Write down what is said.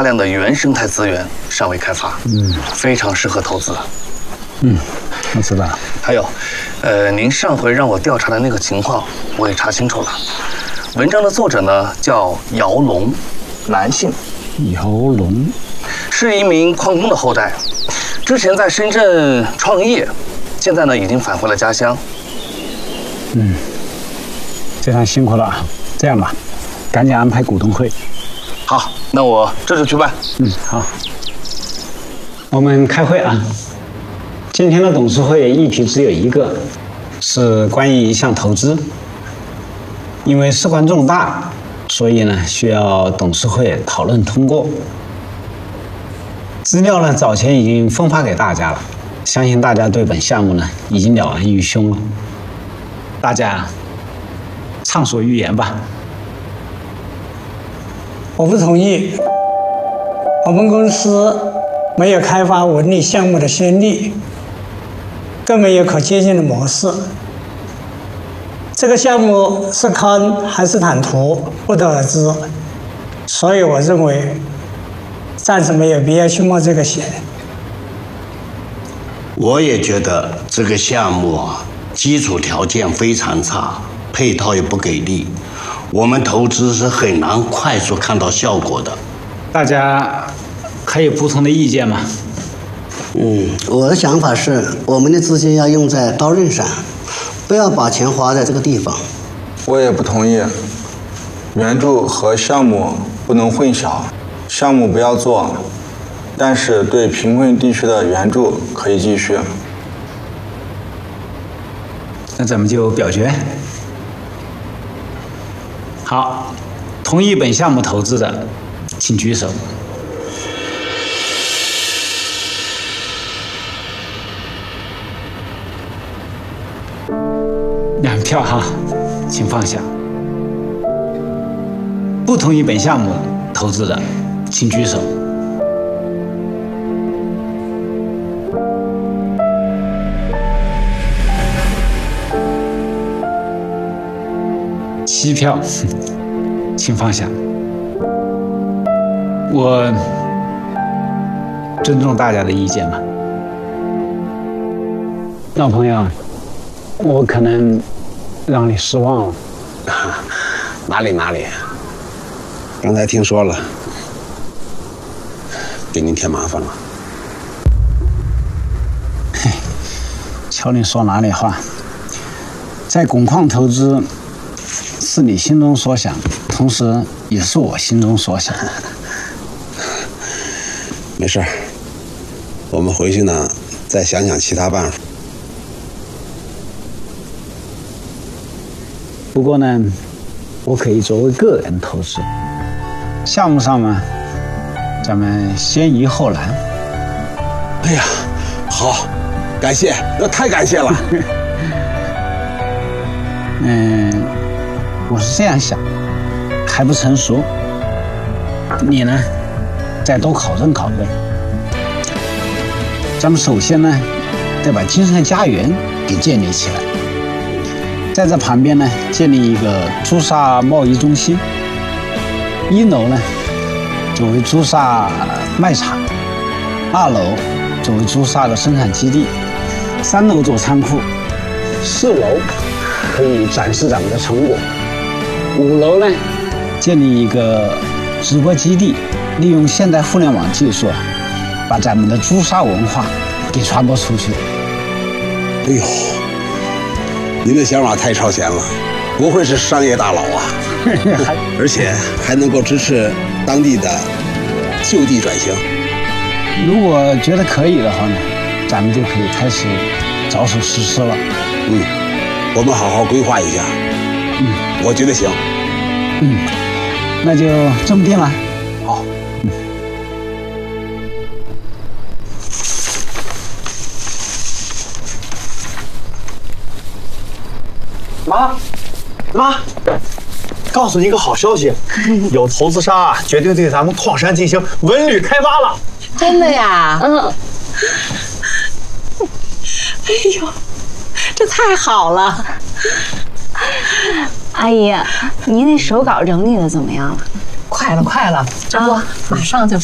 量的原生态资源尚未开发，非常适合投资。 我知道了。 还有，您上回让我调查的那个情况，我也查清楚了。文章的作者呢叫姚龙，男性， 姚龙是一名矿工的后代，之前在深圳创业，现在呢已经返回了家乡。 非常辛苦了啊！这样吧，赶紧安排股东会。 好，那我这就去办。 好。我们开会啊。今天的董事会议题只有一个，是关于一项投资。因为事关重大，所以呢需要董事会讨论通过。资料呢早前已经分发给大家了，相信大家对本项目呢已经了然于胸了。大家畅所欲言吧。 我不同意。我们公司没有开发文旅项目的先例，更没有可借鉴的模式。这个项目是坑还是坦途，不得而知。所以我认为，暂时没有必要去冒这个险。 我也觉得这个项目基础条件非常差，配套也不给力，我们投资是很难快速看到效果的。 大家还有不同的意见吗？ 我的想法是，我们的资金要用在刀刃上，不要把钱花在这个地方。 我也不同意，援助和项目不能混淆，项目不要做，但是对贫困地区的援助可以继续。 那咱们就表决。好，同意本项目投资的，请举手。2票哈，请放下。不同意本项目投资的，请举手。7票，请放下。我尊重大家的意见嘛。老朋友，我可能让你失望了。 哪里，刚才听说了，给您添麻烦了。 嘿，瞧你说哪里话，在汞矿投资是你心中所想，同时也是我心中所想。 没事儿，我们回去呢再想想其他办法。 不过呢，我可以作为个人投资，项目上嘛，咱们先易后难。 哎呀，好，感谢，那太感谢了。 我是这样想，还不成熟，你呢，再多考证考证。咱们首先呢，得把金山家园给建立起来。在这旁边呢，建立一个朱砂贸易中心。1楼呢，作为朱砂卖场；2楼作为朱砂的生产基地；3楼做仓库；4楼可以展示咱们的成果；5楼呢，建立一个直播基地，利用现代互联网技术把咱们的朱砂文化给传播出去。 哎呦！您的想法太超前了，不愧是商业大佬啊！而且还能够支持当地的就地转型。 如果觉得可以的话呢，咱们就可以开始着手实施了。 我们好好规划一下。我觉得行。 那就这么定了。 好。 妈，告诉你一个好消息，有投资商决定对咱们矿山进行文旅开发了。 真的呀？哎呦，这太好了！ 阿姨，您那手稿整理的怎么样了？ 快了，这不马上就